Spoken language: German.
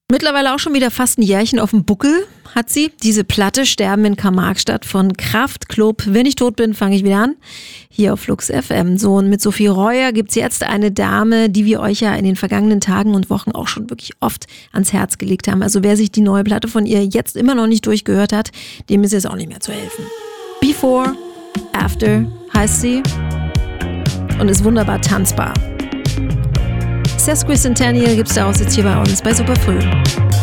Mittlerweile auch schon wieder fast ein Jährchen auf dem Buckel hat sie. Diese Platte Sterben in Karl-Marx-Stadt von Kraftklub. Wenn ich tot bin, fange ich wieder an. Hier auf Flux FM. So, und mit Sophie Reuer gibt's jetzt eine Dame, die wir euch ja in den vergangenen Tagen und Wochen auch schon wirklich oft ans Herz gelegt haben. Also wer sich die neue Platte von ihr jetzt immer noch nicht durchgehört hat, dem ist jetzt auch nicht mehr zu helfen. Before, After heißt sie und ist wunderbar tanzbar. Sesquicentennial gibt's daraus jetzt hier bei uns bei Superfrüh.